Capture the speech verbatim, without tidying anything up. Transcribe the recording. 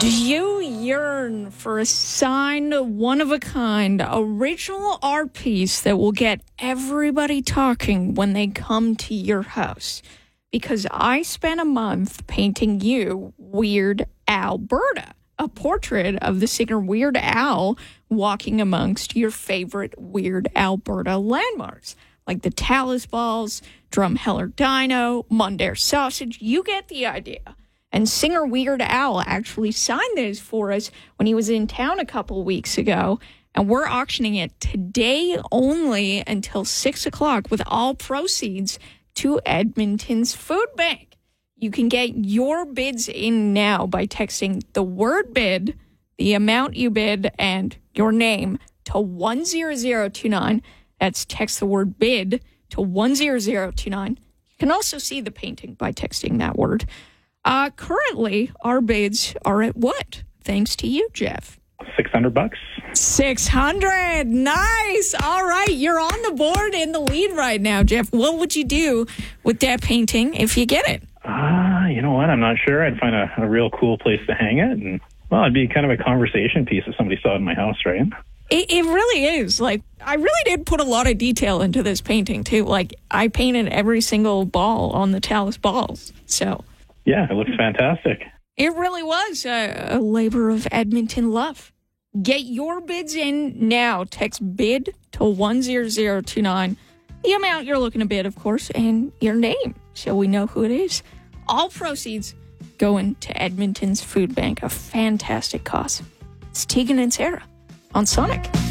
Do you yearn for a signed, one-of-a-kind, original art piece that will get everybody talking when they come to your house? Because I spent a month painting you Weird Alberta, a portrait of the singer Weird Al walking amongst your favorite Weird Alberta landmarks, like the Talus Balls, Drumheller Dino, Mundare Sausage. You get the idea. And singer Weird Al actually signed this for us when he was in town a couple weeks ago. And we're auctioning it today only until six o'clock with all proceeds to Edmonton's Food Bank. You can get your bids in now by texting the word bid, the amount you bid, and your name to one zero zero two nine. That's text the word bid to one zero zero two nine. You can also see the painting by texting that word. Uh, currently, our bids are at what? Thanks to you, Jeff. six hundred bucks. six hundred. Nice. All right. You're on the board in the lead right now, Jeff. What would you do with that painting if you get it? Ah, uh, you know what? I'm not sure. I'd find a, a real cool place to hang it. And, well, it'd be kind of a conversation piece if somebody saw it in my house, right? It, it really is. Like, I really did put a lot of detail into this painting, too. Like, I painted every single ball on the Talus Balls. So... yeah, it looks fantastic. It really was a, a labor of Edmonton love. Get your bids in now. Text bid to one zero zero two nine. The amount you're looking to bid, of course, and your name, so we know who it is. All proceeds going to Edmonton's Food Bank, a fantastic cause. It's Tegan and Sarah on Sonic.